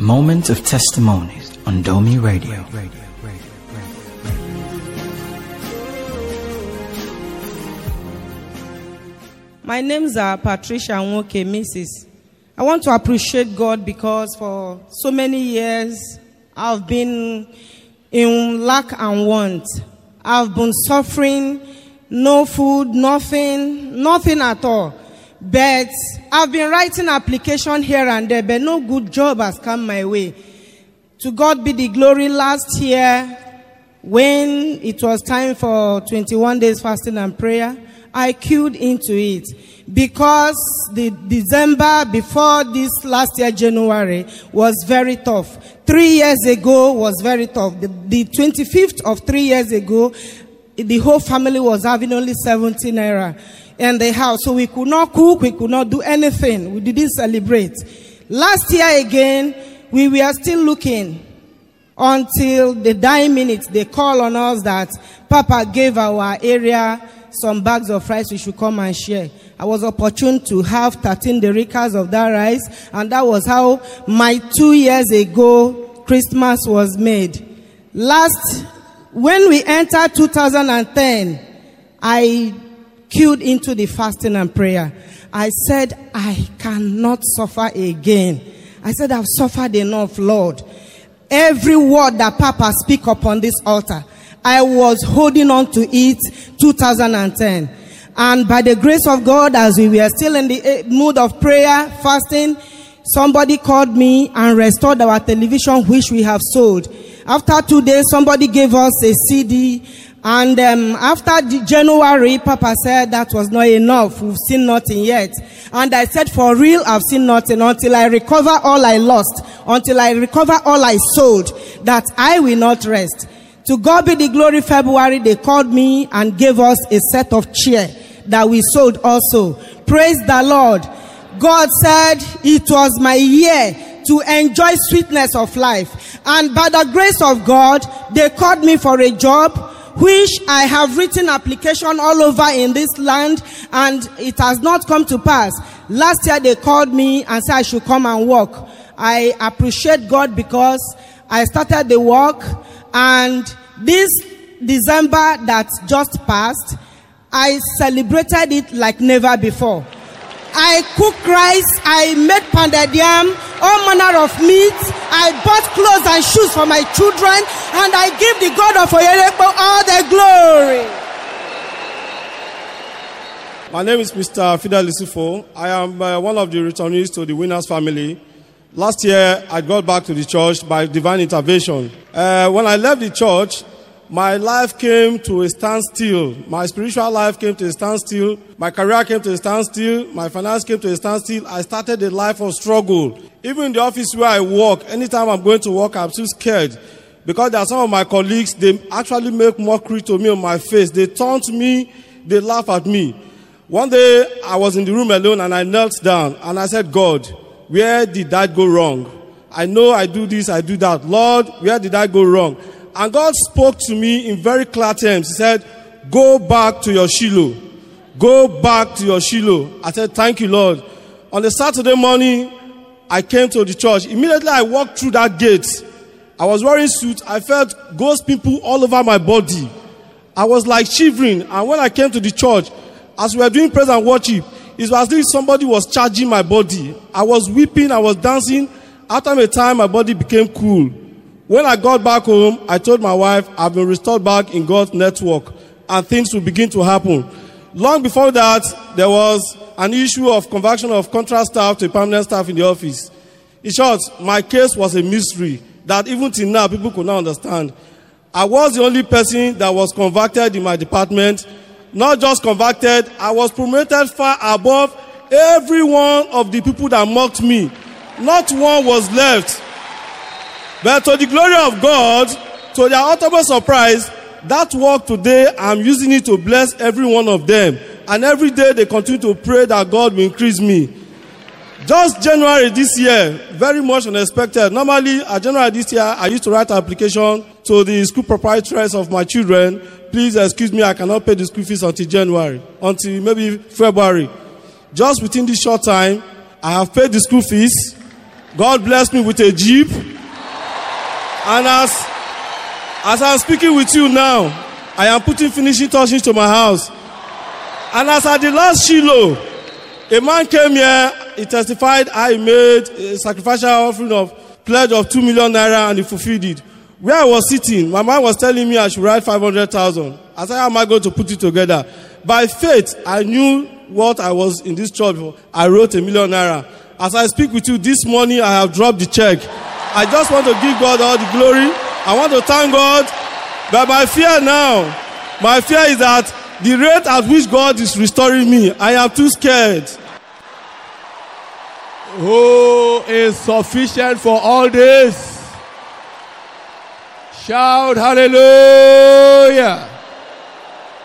Moment of Testimonies on Domi Radio. My name's Patricia Nwoke, Mrs. I want to appreciate God because for so many years I've been in lack and want. I've been suffering, no food, nothing at all. But I've been writing application here and there, but no good job has come my way. To God be the glory. Last year, when it was time for 21 days fasting and prayer, I queued into it because the December before this last year, January, was very tough. 3 years ago was very tough. The 25th of 3 years ago, the whole family was having only 17 naira in the house. So we could not cook, we could not do anything. We didn't celebrate. Last year again, we were still looking until the dying minutes. They call on us that Papa gave our area some bags of rice we should come and share. I was opportune to have 13 derricas of that rice, and that was how my 2 years ago Christmas was made. When we entered 2010, I queued into the fasting and prayer. I said, I cannot suffer again. I said, I've suffered enough, Lord. Every word that Papa speak upon this altar, I was holding on to it 2010. And by the grace of God, as we were still in the mood of prayer, fasting, somebody called me and restored our television, which we have sold. After 2 days, somebody gave us a CD. And after January, Papa said that was not enough. We've seen nothing yet. And I said, for real, I've seen nothing until I recover all I lost, until I recover all I sold, that I will not rest. To God be the glory. February, they called me and gave us a set of chair that we sold also. Praise the Lord. God said it was my year to enjoy sweetness of life. And by the grace of God, they called me for a job, which I have written application all over in this land, and it has not come to pass. Last year they called me and said I should come and work. I appreciate God because I started the work, and this December that just passed, I celebrated it like never before. I cooked rice, I made pounded yam, all manner of meat. I bought clothes and shoes for my children, and I give the God of Oyerepo all the glory. My name is Mr. Fidel Isufo. I am one of the returnees to the Winners family. Last year, I got back to the church by divine intervention. When I left the church, my life came to a standstill. My spiritual life came to a standstill. My career came to a standstill. My finance came to a standstill. I started a life of struggle. Even in the office where I work, anytime I'm going to work, I'm still scared. Because there are some of my colleagues, they actually make mockery to me on my face. They taunt me, they laugh at me. One day, I was in the room alone and I knelt down and I said, God, where did that go wrong? I know I do this, I do that. Lord, where did I go wrong? And God spoke to me in very clear terms. He said, go back to your Shiloh. Go back to your Shiloh. I said, thank you, Lord. On the Saturday morning, I came to the church. Immediately I walked through that gate. I was wearing suit. I felt ghost people all over my body. I was like shivering. And when I came to the church, as we were doing praise and worship, it was as if somebody was charging my body. I was weeping. I was dancing. After a time, my body became cool. When I got back home, I told my wife, I've been restored back in God's network, and things will begin to happen. Long before that, there was an issue of conversion of contract staff to permanent staff in the office. In short, my case was a mystery that even till now, people could not understand. I was the only person that was converted in my department. Not just converted, I was promoted far above every one of the people that mocked me. Not one was left. But to the glory of God, to their ultimate surprise, that work today, I'm using it to bless every one of them. And every day they continue to pray that God will increase me. Just January this year, very much unexpected. Normally, at January this year, I used to write an application to the school proprietors of my children. Please excuse me, I cannot pay the school fees until January, until maybe February. Just within this short time, I have paid the school fees. God blessed me with a Jeep. And as I'm speaking with you now, I am putting finishing touches to my house. And as at the last Shiloh, a man came here, he testified I made a sacrificial offering of pledge of 2 million naira and he fulfilled it. Where I was sitting, my man was telling me I should write 500,000. I said, how am I going to put it together? By faith, I knew what I was in this church for. I wrote 1 million naira. As I speak with you this morning, I have dropped the check. I just want to give God all the glory. I want to thank God. But my fear is that the rate at which God is restoring me, I am too scared. Who is sufficient for all this? Shout hallelujah.